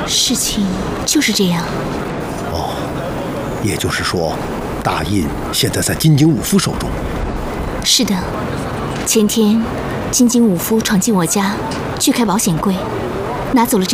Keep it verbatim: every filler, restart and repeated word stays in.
事情就是这样。 哦，也就是说，大印现在在金井武夫手中。 是的，前天金井武夫闯进我家，锯开保险柜，拿走了这。